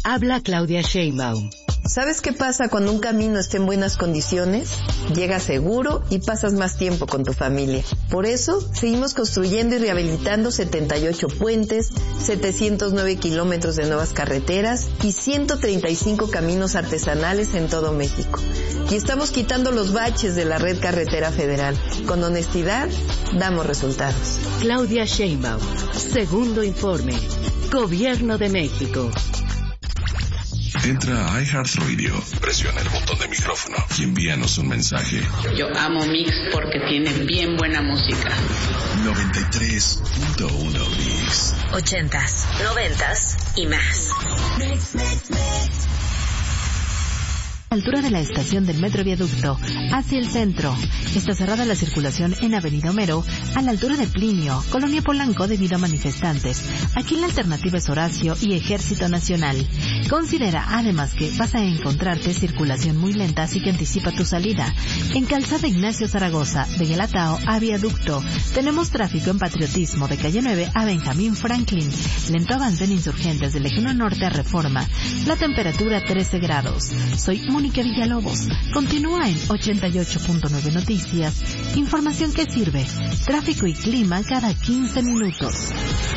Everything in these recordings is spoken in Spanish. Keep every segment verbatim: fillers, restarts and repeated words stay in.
Habla Claudia Sheinbaum. ¿Sabes qué pasa cuando un camino está en buenas condiciones? Llegas seguro y pasas más tiempo con tu familia. Por eso, seguimos construyendo y rehabilitando setenta y ocho puentes, setecientos nueve kilómetros de nuevas carreteras y ciento treinta y cinco caminos artesanales en todo México. Y estamos quitando los baches de la red carretera federal. Con honestidad, damos resultados. Claudia Sheinbaum. Segundo informe. Gobierno de México. Entra a iHeartRadio, presiona el botón de micrófono y envíanos un mensaje. Yo amo Mix porque tiene bien buena música. noventa y tres punto uno Mix. Ochentas, noventas y más. Mix, mix, mix. A la altura de la estación del Metro Viaducto, hacia el centro. Está cerrada la circulación en Avenida Homero, a la altura de Plinio, Colonia Polanco, debido a manifestantes. Aquí la alternativa es Horacio y Ejército Nacional. Considera además que vas a encontrarte circulación muy lenta, así que anticipa tu salida. En Calzada Ignacio Zaragoza, de Guelatao a Viaducto, tenemos tráfico en Patriotismo de Calle nueve a Benjamín Franklin. Lento avance en Insurgentes del Eje uno Norte a Reforma. La temperatura trece grados. Soy Mónica Villalobos. Continúa en ochenta y ocho punto nueve Noticias. Información que sirve. Tráfico y clima cada quince minutos.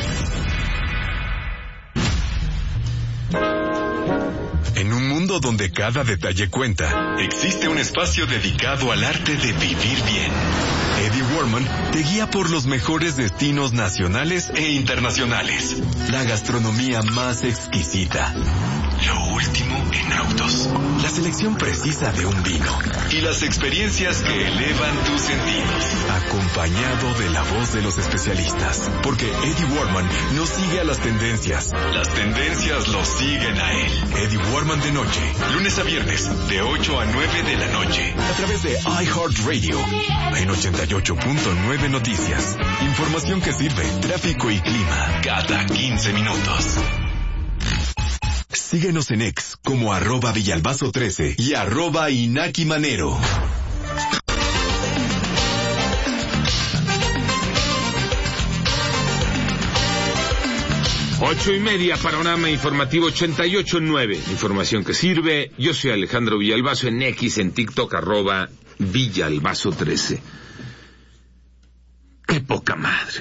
En un mundo donde cada detalle cuenta, existe un espacio dedicado al arte de vivir bien. Eddie Warman te guía por los mejores destinos nacionales e internacionales. La gastronomía más exquisita. Lo último en autos. La selección precisa de un vino. Y las experiencias que elevan tus sentidos. Acompañado de la voz de los especialistas. Porque Eddie Warman no sigue a las tendencias. Las tendencias lo siguen a él. Eddie Warman de noche. Lunes a viernes, de ocho a nueve de la noche. A través de iHeartRadio. En ochenta y ocho punto nueve Noticias. Información que sirve. Tráfico y clima. Cada quince minutos. Síguenos en X como arroba Villalbazo trece y arroba Inaki Manero. Ocho y media, panorama informativo ochenta y ocho punto nueve. Información que sirve. Yo soy Alejandro Villalbazo en X, en TikTok, arroba Villalbazo trece. ¡Qué poca madre!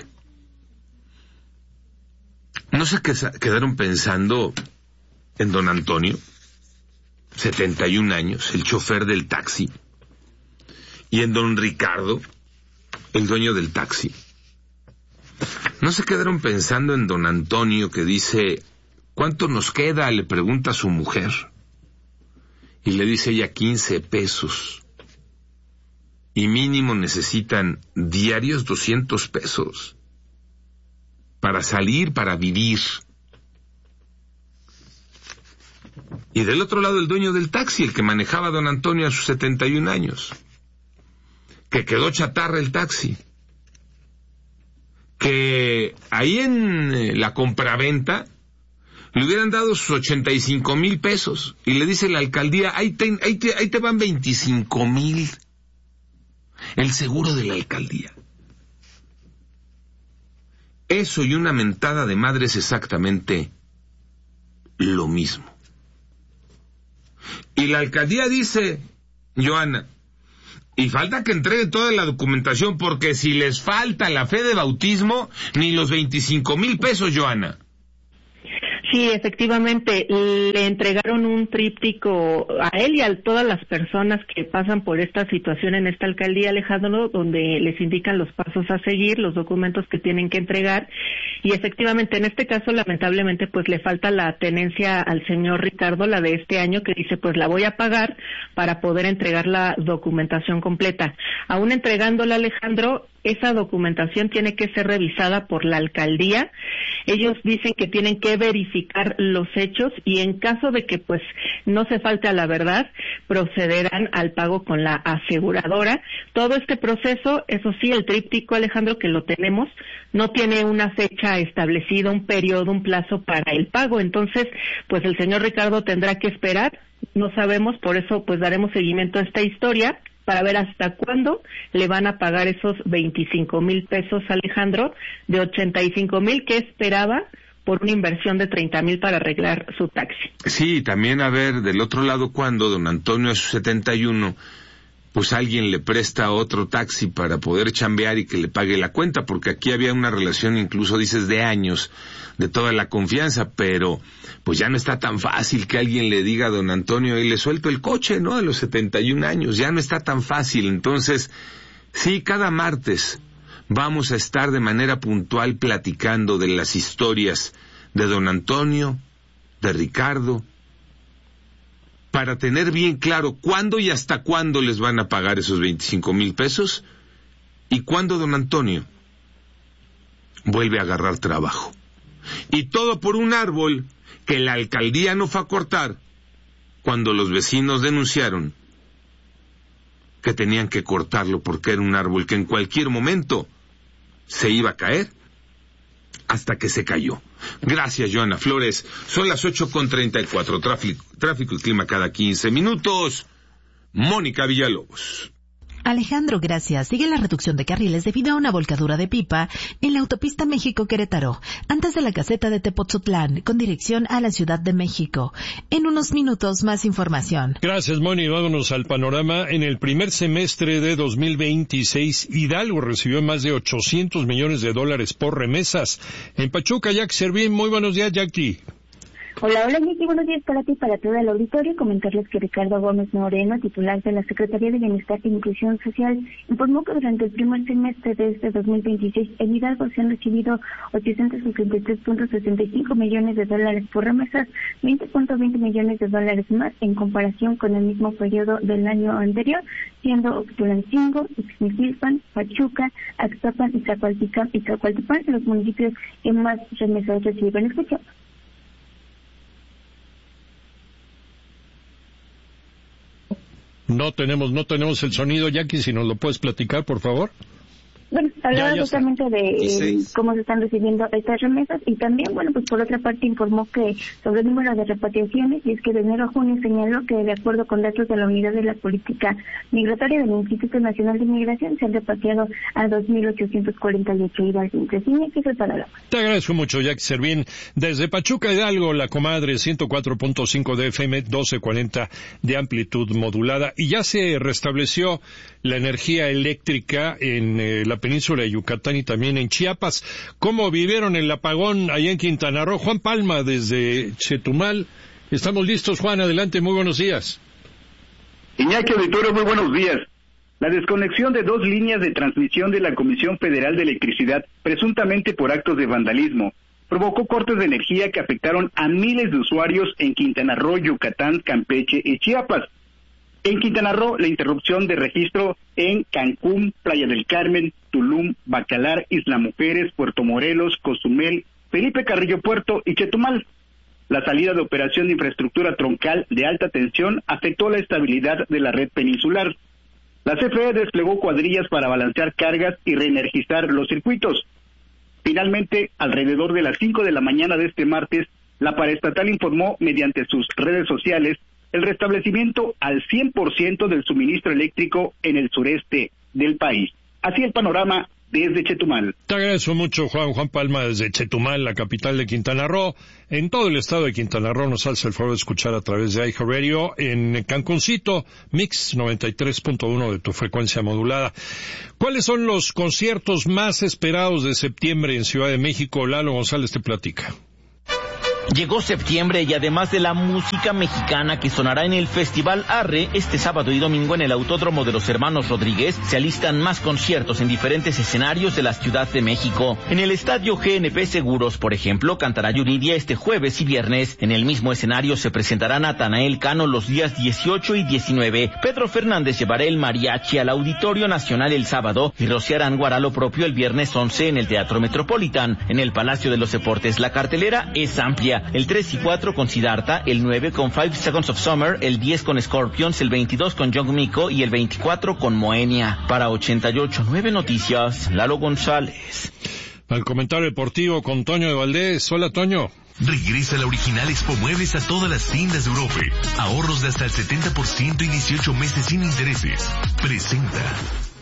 No sé qué quedaron pensando en don Antonio, setenta y un años, el chofer del taxi, y en don Ricardo, el dueño del taxi. No se quedaron pensando en don Antonio, que dice, ¿cuánto nos queda?, le pregunta a su mujer, y le dice ella quince pesos, y mínimo necesitan diarios doscientos pesos, para salir, para vivir. Y del otro lado el dueño del taxi, el que manejaba a don Antonio a sus setenta y un años, que quedó chatarra el taxi, que ahí en la compraventa le hubieran dado sus ochenta y cinco mil pesos, y le dice la alcaldía, ahí te, ahí te, ahí te van veinticinco mil, el seguro de la alcaldía. Eso y una mentada de madre es exactamente lo mismo. Y la alcaldía dice, Joana, y falta que entregue toda la documentación, porque si les falta la fe de bautismo, ni los veinticinco mil pesos, Joana. Sí, efectivamente, le entregaron un tríptico a él y a todas las personas que pasan por esta situación en esta alcaldía, Alejandro, donde les indican los pasos a seguir, los documentos que tienen que entregar, y efectivamente en este caso lamentablemente pues le falta la tenencia al señor Ricardo, la de este año, que dice pues la voy a pagar para poder entregar la documentación completa. Aún entregándola, Alejandro, esa documentación tiene que ser revisada por la alcaldía. Ellos dicen que tienen que verificar los hechos y en caso de que pues no se falte a la verdad, procederán al pago con la aseguradora. Todo este proceso, eso sí, el tríptico, Alejandro, que lo tenemos, no tiene una fecha establecida, un periodo, un plazo para el pago. Entonces, pues el señor Ricardo tendrá que esperar, no sabemos, por eso pues daremos seguimiento a esta historia, para ver hasta cuándo le van a pagar esos veinticinco mil pesos, Alejandro, de ochenta y cinco mil que esperaba por una inversión de treinta mil para arreglar su taxi. Sí, también a ver, del otro lado, cuando don Antonio a sus setenta y uno, pues alguien le presta otro taxi para poder chambear y que le pague la cuenta, porque aquí había una relación, incluso dices, de años, de toda la confianza, pero pues ya no está tan fácil que alguien le diga a don Antonio, y le suelto el coche, ¿no?, a los setenta y un años, ya no está tan fácil. Entonces, sí, cada martes vamos a estar de manera puntual platicando de las historias de don Antonio, de Ricardo, para tener bien claro cuándo y hasta cuándo les van a pagar esos veinticinco mil pesos y cuándo don Antonio vuelve a agarrar trabajo. Y todo por un árbol que la alcaldía no fue a cortar cuando los vecinos denunciaron que tenían que cortarlo porque era un árbol que en cualquier momento se iba a caer, hasta que se cayó. Gracias, Joana Flores. Son las ocho con treinta y cuatro. Tráfico, tráfico y clima cada quince minutos. Mónica Villalobos. Alejandro, gracias. Sigue la reducción de carriles debido a una volcadura de pipa en la autopista México-Querétaro, antes de la caseta de Tepotzotlán, con dirección a la Ciudad de México. En unos minutos, más información. Gracias, Moni. Vámonos al panorama. En el primer semestre de dos mil veintiséis, Hidalgo recibió más de ochocientos millones de dólares por remesas. En Pachuca, Jackie Servín. Muy buenos días, Jackie. Hola, hola, Miki, buenos días para ti y para todo el auditorio. Comentarles que Ricardo Gómez Moreno, titular de la Secretaría de Bienestar e Inclusión Social, informó que durante el primer semestre de este dos mil veintiséis en Hidalgo se han recibido ochocientos sesenta y tres punto sesenta y cinco millones de dólares por remesas, veinte punto veinte millones de dólares más en comparación con el mismo periodo del año anterior, siendo Tulancingo, Ixmiquilpan, Pachuca, Axtapan y Zacualtipan, y Zacualtipan los municipios que más remesas reciben. Escuchamos. No tenemos, no tenemos el sonido, Jackie, si nos lo puedes platicar, por favor. Bueno, hablaba ya, ya justamente está. de eh, cómo se están recibiendo estas remesas y también, bueno, pues por otra parte informó que sobre el número de repatriaciones, y es que de enero a junio señaló que de acuerdo con datos de la Unidad de la Política Migratoria del Instituto Nacional de Migración se han repatriado a dos mil ochocientos cuarenta y ocho hidalguenses. Y que es el panorama. Te agradezco mucho, Jackie Servín. Desde Pachuca, Hidalgo, la comadre ciento cuatro punto cinco de F M, doce cuarenta de amplitud modulada, y ya se restableció la energía eléctrica en eh, la península de Yucatán y también en Chiapas. ¿Cómo vivieron el apagón allá en Quintana Roo? Juan Palma, desde Chetumal. Estamos listos, Juan, adelante, muy buenos días. Iñaki Auditorio, muy buenos días. La desconexión de dos líneas de transmisión de la Comisión Federal de Electricidad, presuntamente por actos de vandalismo, provocó cortes de energía que afectaron a miles de usuarios en Quintana Roo, Yucatán, Campeche y Chiapas. En Quintana Roo, la interrupción de registro en Cancún, Playa del Carmen, Tulum, Bacalar, Isla Mujeres, Puerto Morelos, Cozumel, Felipe Carrillo Puerto y Chetumal. La salida de operación de infraestructura troncal de alta tensión afectó la estabilidad de la red peninsular. La C F E desplegó cuadrillas para balancear cargas y reenergizar los circuitos. Finalmente, alrededor de las cinco de la mañana de este martes, la paraestatal informó mediante sus redes sociales el restablecimiento al cien por ciento del suministro eléctrico en el sureste del país. Así el panorama desde Chetumal. Te agradezco mucho, Juan. Juan Palma, desde Chetumal, la capital de Quintana Roo. En todo el estado de Quintana Roo nos hace el favor de escuchar a través de iHeartRadio. En Cancuncito, Mix noventa y tres punto uno de tu frecuencia modulada. ¿Cuáles son los conciertos más esperados de septiembre en Ciudad de México? Lalo González te platica. Llegó septiembre y además de la música mexicana que sonará en el Festival Arre este sábado y domingo en el Autódromo de los Hermanos Rodríguez, se alistan más conciertos en diferentes escenarios de la Ciudad de México. En el Estadio G N P Seguros, por ejemplo, cantará Yuridia este jueves y viernes. En el mismo escenario se presentará Natanael Cano los días dieciocho y diecinueve. Pedro Fernández llevará el mariachi al Auditorio Nacional el sábado y Rocío Arango hará lo propio el viernes once en el Teatro Metropolitan. En el Palacio de los Deportes la cartelera es amplia. El tres y cuatro con Siddhartha, el nueve con Five Seconds of Summer, el diez con Scorpions, el veintidós con Young Miko y el veinticuatro con Moenia. Para ochenta y ocho punto nueve Noticias, Lalo González. Al comentario deportivo con Toño de Valdés. Hola, Toño. Regresa la original Expo Muebles a todas las tiendas de Europa. Ahorros de hasta el setenta por ciento y dieciocho meses sin intereses. Presenta.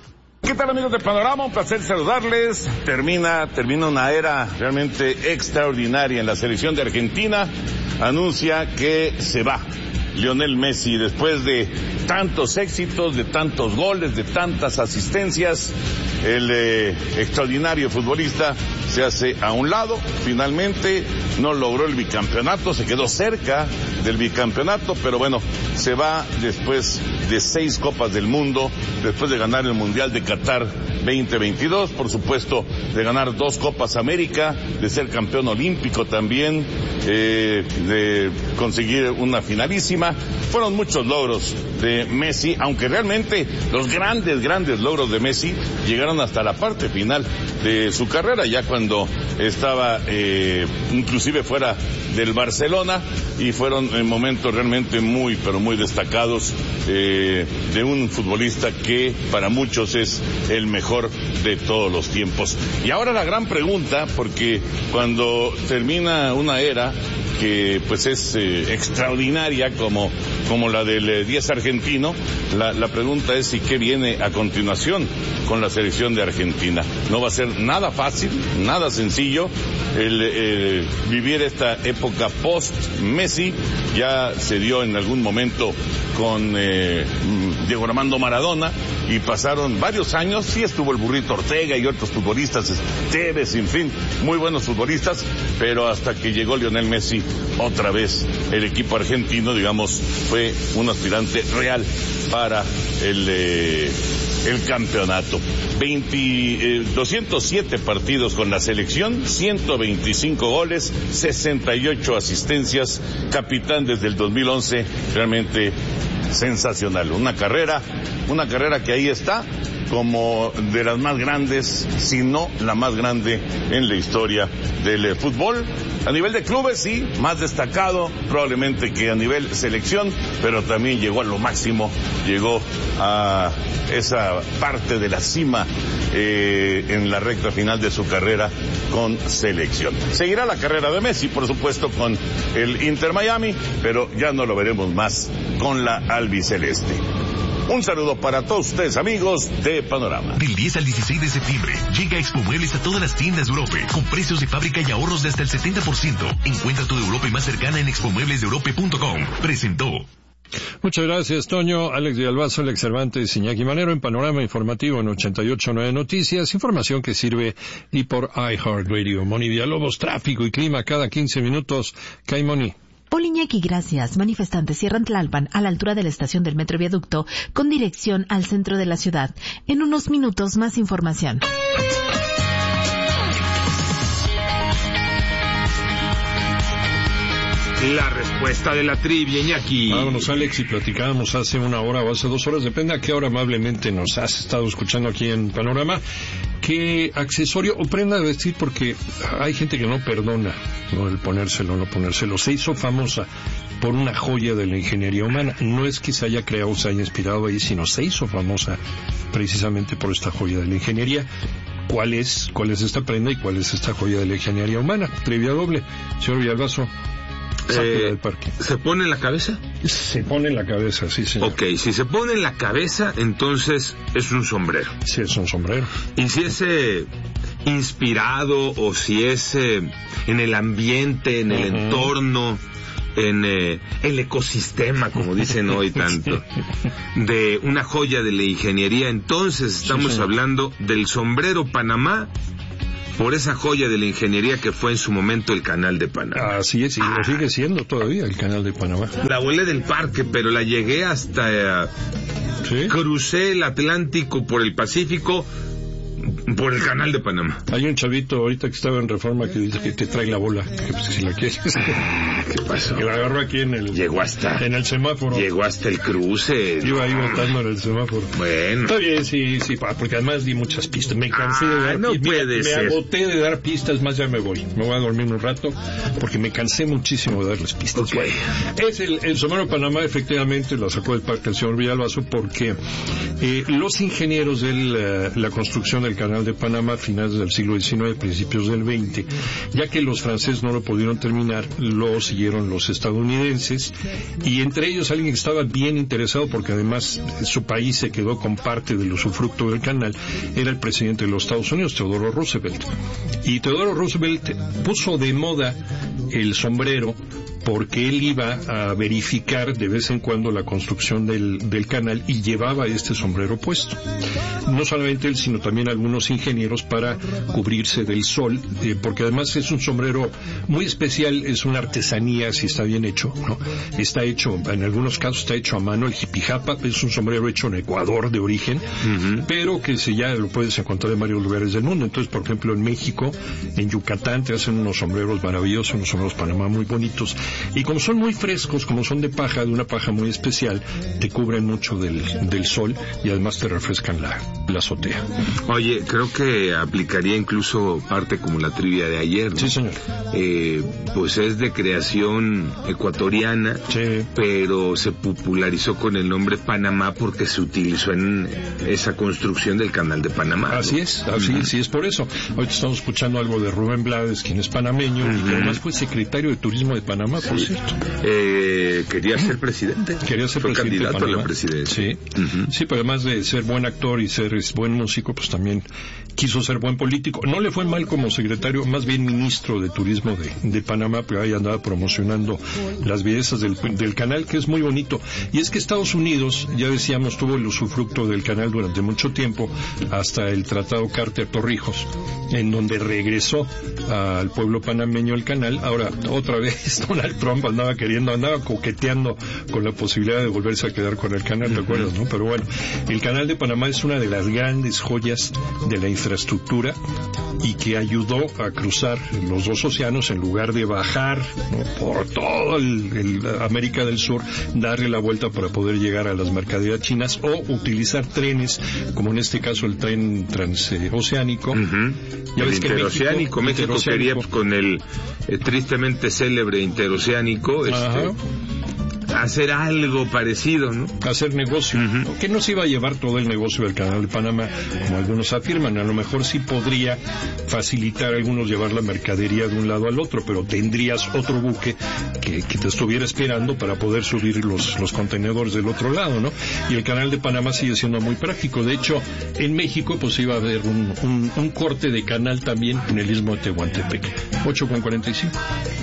¿Qué tal, amigos de Panorama? Un placer saludarles. Termina, termina una era realmente extraordinaria en la selección de Argentina. Anuncia que se va Lionel Messi después de tantos éxitos, de tantos goles, de tantas asistencias. El eh, extraordinario futbolista se hace a un lado. Finalmente no logró el bicampeonato, se quedó cerca del bicampeonato, pero bueno, se va después de seis Copas del Mundo, después de ganar el Mundial de Qatar veinte veintidós, por supuesto, de ganar dos Copas América, de ser campeón olímpico también, eh, de conseguir una finalísima. Fueron muchos logros de Messi, aunque realmente los grandes, grandes logros de Messi llegaron hasta la parte final de su carrera, ya cuando estaba eh, inclusive fuera del Barcelona, y fueron en momentos realmente muy, pero muy destacados eh, de un futbolista que para muchos es el mejor de todos los tiempos. Y ahora la gran pregunta, porque cuando termina una era que pues es eh, extraordinaria como, como la del eh, diez argentino, la, la pregunta es si qué viene a continuación con la selección de Argentina. No va a ser nada fácil, nada sencillo el eh, vivir esta época post-Messi. Ya se dio en algún momento con eh, Diego Armando Maradona y pasaron varios años. Sí estuvo el Burrito Ortega y otros futbolistas, Tevez, en fin, muy buenos futbolistas, pero hasta que llegó Lionel Messi, otra vez el equipo argentino, digamos, fue un aspirante real para el eh, el campeonato. veinte, eh, doscientos siete partidos con la selección, ciento veinticinco goles, sesenta y ocho asistencias, capitán desde el dos mil once, realmente sensacional. Una carrera, una carrera que ahí está como de las más grandes, si no la más grande en la historia del eh, fútbol. A nivel de clubes, sí, más destacado probablemente que a nivel selección, pero también llegó a lo máximo, llegó a esa parte de la cima eh, en la recta final de su carrera con selección. Seguirá la carrera de Messi, por supuesto, con el Inter Miami, pero ya no lo veremos más con la albiceleste. Un saludo para todos ustedes, amigos de Panorama. Del diez al dieciséis de septiembre, llega Expo Muebles a todas las tiendas de Europe, con precios de fábrica y ahorros de hasta el setenta por ciento. Encuentra tu Europe más cercana en expo muebles de europe punto com. Presentó. Muchas gracias, Toño. Alex Villalbazo, Alex Cervantes, Iñaki Manero en Panorama Informativo en ochenta y ocho punto nueve Noticias. Información que sirve y por iHeartRadio. Moni Villalobos, tráfico y clima cada quince minutos. ¿Qué hay, Moni? Hola, Iñaki, gracias. Manifestantes cierran Tlalpan a la altura de la estación del Metro Viaducto con dirección al centro de la ciudad. En unos minutos más información. La respuesta de la trivia, Iñaki. Vámonos, Alex, y platicábamos hace una hora o hace dos horas, depende a qué hora amablemente nos has estado escuchando aquí en Panorama, qué accesorio o prenda de vestir, porque hay gente que no perdona, ¿no?, el ponérselo o no ponérselo. Se hizo famosa por una joya de la ingeniería humana. No es que se haya creado o se haya inspirado ahí, sino se hizo famosa precisamente por esta joya de la ingeniería. ¿Cuál es, cuál es esta prenda y cuál es esta joya de la ingeniería humana? Trivia doble. Señor Villalbazo. Eh, ¿Se pone en la cabeza? Se pone en la cabeza, sí, señor. Ok, si se pone en la cabeza, entonces es un sombrero. Sí, es un sombrero. Y si es eh, inspirado o si es eh, en el ambiente, en el uh-huh. entorno, en eh, el ecosistema, como dicen hoy tanto, de una joya de la ingeniería, entonces estamos sí, hablando del sombrero Panamá, por esa joya de la ingeniería que fue en su momento el Canal de Panamá. Así es, y ah. lo sigue siendo todavía el Canal de Panamá. La volé del parque, pero la llegué hasta... Eh, ¿sí? Crucé el Atlántico por el Pacífico, por el Canal de Panamá. Hay un chavito ahorita que estaba en Reforma que dice que te trae la bola, que pues, si la quieres. ¿Qué pasó? Que la agarró aquí en el... Llegó hasta... En el semáforo. Llegó hasta el cruce. Iba ahí votando en el semáforo. Bueno. Está bien, sí, sí, porque además di muchas pistas. Me cansé ah, de dar no pistas. puede me, ser. Me agoté de dar pistas, más ya me voy. Me voy a dormir un rato porque me cansé muchísimo de darles pistas. Okay. Es el, el sombrero Panamá, efectivamente, lo sacó del parque el señor Villalbazo porque eh, los ingenieros de la, la construcción del Canal Canal de Panamá a finales del siglo diecinueve, principios del veinte. Ya que los franceses no lo pudieron terminar, lo siguieron los estadounidenses, y entre ellos alguien que estaba bien interesado, porque además su país se quedó con parte del usufructo del canal, era el presidente de los Estados Unidos, Teodoro Roosevelt. Y Teodoro Roosevelt puso de moda el sombrero porque él iba a verificar de vez en cuando la construcción del, del canal y llevaba este sombrero puesto. No solamente él, sino también algunos ingenieros para cubrirse del sol, eh, porque además es un sombrero muy especial, es una artesanía si está bien hecho, ¿no? Está hecho, en algunos casos está hecho a mano, el jipijapa, es un sombrero hecho en Ecuador de origen, uh-huh. pero que se ya lo puedes encontrar en varios lugares del mundo. Entonces, por ejemplo, en México, en Yucatán, te hacen unos sombreros maravillosos, unos sombreros Panamá muy bonitos. Y como son muy frescos, como son de paja, de una paja muy especial, te cubren mucho del, del sol y además te refrescan la, la azotea. Oye, creo que aplicaría incluso parte como la trivia de ayer, ¿no? Sí, señor. Eh, pues es de creación ecuatoriana, sí. pero se popularizó con el nombre Panamá porque se utilizó en esa construcción del Canal de Panamá, ¿no? Así es, así, uh-huh. sí es por eso. Ahorita estamos escuchando algo de Rubén Blades, quien es panameño, uh-huh. y que además fue secretario de Turismo de Panamá, por sí. cierto. Eh, quería ser presidente. Quería ser Fue presidente candidato de a la presidencia. Sí, uh-huh. sí, pero además de ser buen actor y ser buen músico, pues también quiso ser buen político. No le fue mal como secretario, más bien ministro de Turismo de, de Panamá, pero ahí andaba promocionando las bellezas del, del canal, que es muy bonito. Y es que Estados Unidos, ya decíamos, tuvo el usufructo del canal durante mucho tiempo, hasta el Tratado Carter-Torrijos, en donde regresó al pueblo panameño el canal. Ahora, otra vez, Donald Trump andaba queriendo, andaba coqueteando con la posibilidad de volverse a quedar con el canal, ¿te acuerdas, no? Pero bueno, el Canal de Panamá es una de las grandes joyas de la infraestructura y que ayudó a cruzar los dos océanos en lugar de bajar, ¿no?, por todo el, el América del Sur, darle la vuelta para poder llegar a las mercaderías chinas o utilizar trenes, como en este caso el tren transoceánico. Uh-huh. Ya el ves que interoceánico, México, México quería pues, con el eh, tristemente célebre interoceánico, este, hacer algo parecido, ¿no? Hacer negocio, uh-huh. que no se iba a llevar todo el negocio del Canal de Panamá, como algunos afirman. A lo mejor sí podría facilitar a algunos llevar la mercadería de un lado al otro, pero tendrías otro buque que, que te estuviera esperando para poder subir los, los contenedores del otro lado, ¿no? Y el Canal de Panamá sigue siendo muy práctico. De hecho, en México pues iba a haber un, un, un corte de canal también en el Istmo de Tehuantepec. ocho con cuarenta y cinco.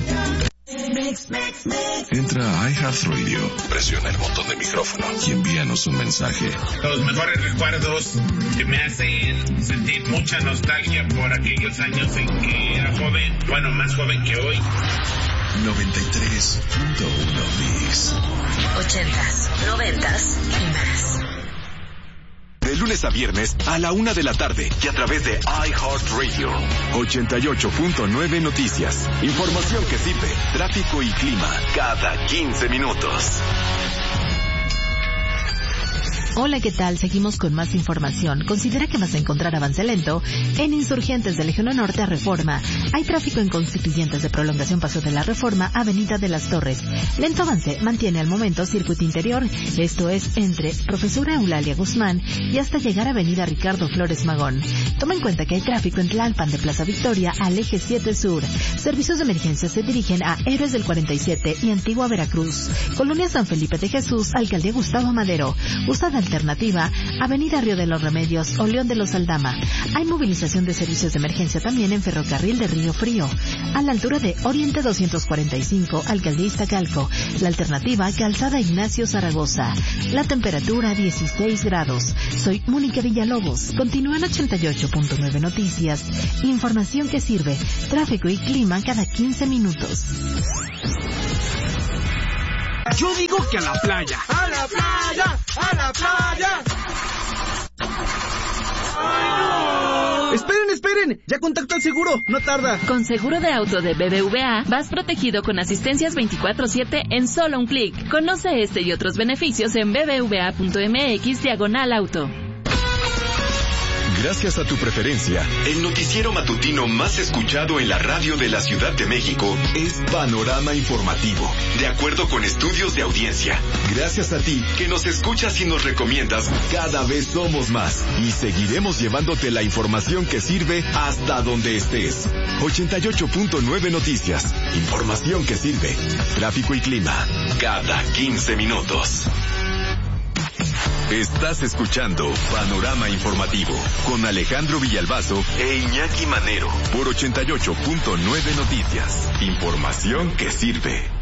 Entra a iHeartRadio, presiona el botón de micrófono y envíanos un mensaje. Los mejores recuerdos que me hacen sentir mucha nostalgia por aquellos años en que era joven, bueno, más joven que hoy. noventa y tres punto uno Bis. Ochentas, noventas y más. De lunes a viernes a la una de la tarde y a través de iHeartRadio. ochenta y ocho punto nueve Noticias. Información que sirve. Tráfico y clima cada quince minutos. Hola, ¿qué tal? Seguimos con más información. Considera que vas a encontrar avance lento en Insurgentes de Legión Norte a Reforma. Hay tráfico en Constituyentes de Prolongación Paso de la Reforma, Avenida de las Torres. Lento avance mantiene al momento circuito interior, esto es entre Profesora Eulalia Guzmán y hasta llegar a Avenida Ricardo Flores Magón. Toma en cuenta que hay tráfico en Tlalpan de Plaza Victoria al Eje siete Sur. Servicios de emergencia se dirigen a Héroes del cuarenta y siete y Antigua Veracruz. Colonia San Felipe de Jesús, Alcaldía Gustavo Madero. Usada alternativa, Avenida Río de los Remedios o León de los Aldama. Hay movilización de servicios de emergencia también en Ferrocarril de Río Frío, a la altura de Oriente doscientos cuarenta y cinco, Alcaldía Iztacalco. La alternativa, Calzada Ignacio Zaragoza. La temperatura dieciséis grados. Soy Mónica Villalobos. Continúan ochenta y ocho punto nueve Noticias. Información que sirve. Tráfico y clima cada quince minutos. Yo digo que a la playa. ¡A la playa! ¡A la playa! ¡Ay, no! ¡Esperen, esperen! ¡Ya contacto al seguro! ¡No tarda! Con seguro de auto de B B V A, vas protegido con asistencias veinticuatro siete en solo un clic. Conoce este y otros beneficios en bbva punto mx diagonal auto. Gracias a tu preferencia, el noticiero matutino más escuchado en la radio de la Ciudad de México es Panorama Informativo, de acuerdo con estudios de audiencia. Gracias a ti, que nos escuchas y nos recomiendas, cada vez somos más y seguiremos llevándote la información que sirve hasta donde estés. ochenta y ocho punto nueve Noticias. Información que sirve. Tráfico y clima. Cada quince minutos. Estás escuchando Panorama Informativo con Alejandro Villalbazo e Iñaki Manero por ochenta y ocho punto nueve Noticias. Información que sirve.